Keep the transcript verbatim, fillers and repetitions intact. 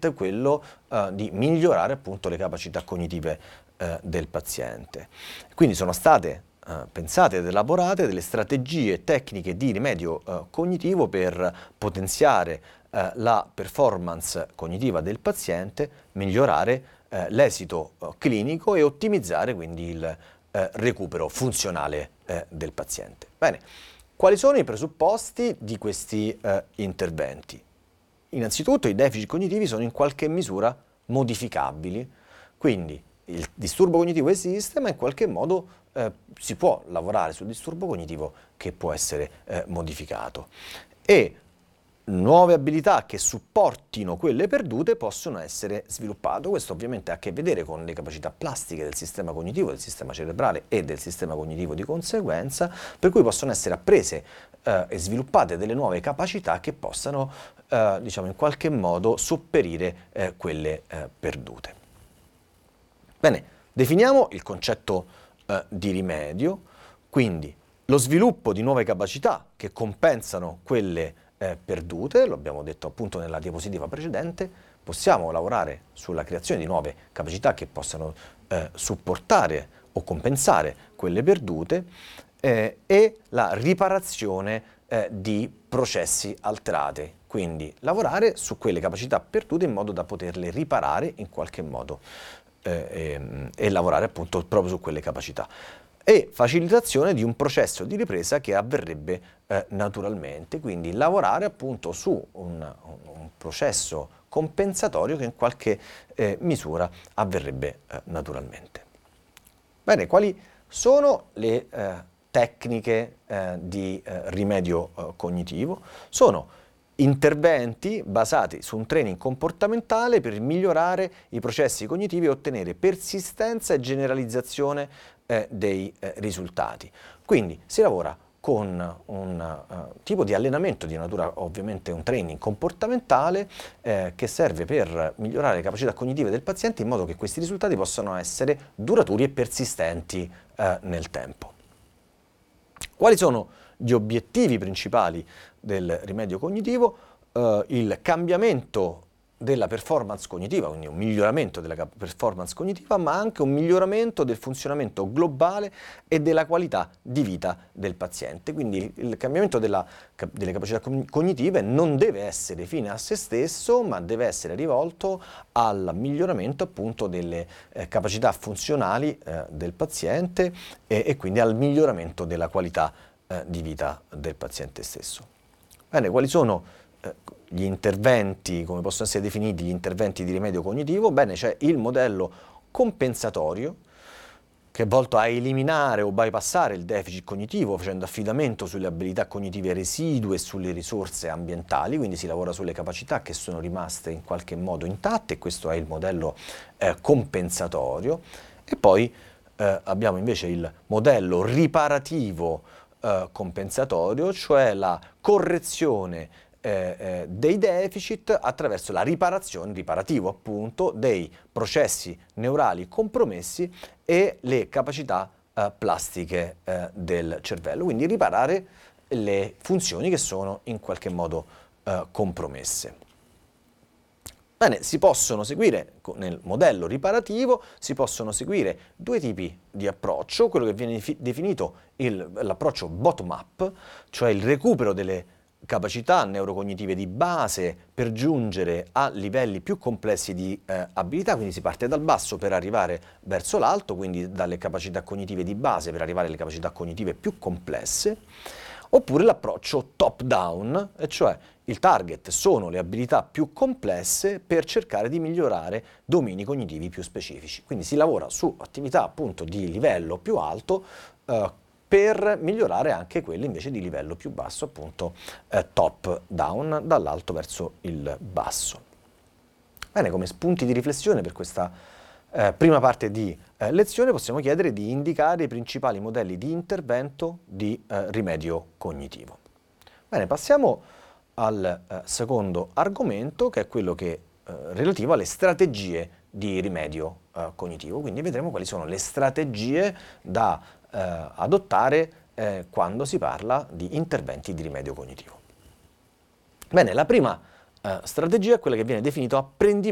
target quello eh, di migliorare appunto le capacità cognitive eh, del paziente. Quindi sono state eh, pensate ed elaborate delle strategie tecniche di rimedio eh, cognitivo per potenziare eh, la performance cognitiva del paziente, migliorare eh, l'esito eh, clinico e ottimizzare quindi il eh, recupero funzionale eh, del paziente. Bene, quali sono i presupposti di questi eh, interventi? Innanzitutto i deficit cognitivi sono in qualche misura modificabili, quindi il disturbo cognitivo esiste, ma in qualche modo eh, si può lavorare sul disturbo cognitivo che può essere eh, modificato. E nuove abilità che supportino quelle perdute possono essere sviluppate. Questo ovviamente ha a che vedere con le capacità plastiche del sistema cognitivo, del sistema cerebrale e del sistema cognitivo di conseguenza, per cui possono essere apprese eh, e sviluppate delle nuove capacità che possano, eh, diciamo, in qualche modo sopperire eh, quelle eh, perdute. Bene, definiamo il concetto eh, di rimedio, quindi lo sviluppo di nuove capacità che compensano quelle Eh, perdute, lo abbiamo detto appunto nella diapositiva precedente. Possiamo lavorare sulla creazione di nuove capacità che possano eh, supportare o compensare quelle perdute eh, e la riparazione eh, di processi alterati, quindi lavorare su quelle capacità perdute in modo da poterle riparare in qualche modo eh, e, e lavorare appunto proprio su quelle capacità. E facilitazione di un processo di ripresa che avverrebbe eh, naturalmente, quindi lavorare appunto su un, un processo compensatorio che in qualche eh, misura avverrebbe eh, naturalmente. Bene, quali sono le eh, tecniche eh, di eh, rimedio eh, cognitivo? Sono interventi basati su un training comportamentale per migliorare i processi cognitivi e ottenere persistenza e generalizzazione eh, dei eh, risultati. Quindi si lavora con un uh, tipo di allenamento di natura, ovviamente un training comportamentale eh, che serve per migliorare le capacità cognitive del paziente in modo che questi risultati possano essere duraturi e persistenti eh, nel tempo. Quali sono gli obiettivi principali del rimedio cognitivo? Uh, il cambiamento della performance cognitiva, quindi un miglioramento della performance cognitiva, ma anche un miglioramento del funzionamento globale e della qualità di vita del paziente. Quindi il cambiamento della, delle capacità cognitive non deve essere fine a se stesso, ma deve essere rivolto al miglioramento appunto delle eh, capacità funzionali eh, del paziente e, e quindi al miglioramento della qualità eh, di vita del paziente stesso. Bene, quali sono gli interventi, come possono essere definiti gli interventi di rimedio cognitivo? Bene, c'è il modello compensatorio che è volto a eliminare o bypassare il deficit cognitivo facendo affidamento sulle abilità cognitive residue e sulle risorse ambientali, quindi si lavora sulle capacità che sono rimaste in qualche modo intatte e questo è il modello eh, compensatorio. E poi eh, abbiamo invece il modello riparativo eh, compensatorio, cioè la correzione Eh, eh, dei deficit attraverso la riparazione, riparativo appunto, dei processi neurali compromessi e le capacità eh, plastiche eh, del cervello, quindi riparare le funzioni che sono in qualche modo eh, compromesse. Bene, si possono seguire, nel modello riparativo, si possono seguire due tipi di approccio, quello che viene definito l'approccio bottom-up, cioè il recupero delle capacità neurocognitive di base per giungere a livelli più complessi di eh, abilità, quindi si parte dal basso per arrivare verso l'alto, quindi dalle capacità cognitive di base per arrivare alle capacità cognitive più complesse, oppure l'approccio top-down, e cioè il target sono le abilità più complesse per cercare di migliorare domini cognitivi più specifici. Quindi si lavora su attività appunto di livello più alto eh, per migliorare anche quelle invece di livello più basso, appunto eh, top down, dall'alto verso il basso. Bene, come spunti di riflessione per questa eh, prima parte di eh, lezione possiamo chiedere di indicare i principali modelli di intervento di eh, rimedio cognitivo. Bene, passiamo al eh, secondo argomento, che è quello che eh, relativo alle strategie di rimedio eh, cognitivo, quindi vedremo quali sono le strategie da eh, adottare eh, quando si parla di interventi di rimedio cognitivo. Bene, la prima eh, strategia è quella che viene definita apprendimento